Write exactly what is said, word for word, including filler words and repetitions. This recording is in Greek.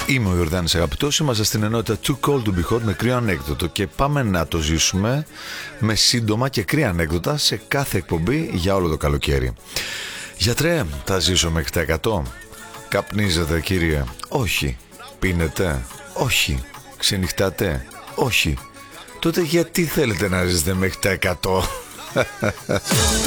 Είμαι ο Ιορδάνης αγαπητός, είμαστε στην ενότητα Too Cold to Be Hot με κρύο ανέκδοτο και πάμε να το ζήσουμε με σύντομα και κρύα ανέκδοτα σε κάθε εκπομπή για όλο το καλοκαίρι. Γιατρέ, θα ζήσω μέχρι τα εκατό? Καπνίζετε κύριε? Όχι. Πίνετε? Όχι. Ξενυχτάτε? Όχι. Τότε γιατί θέλετε να ζήσετε μέχρι τα εκατό?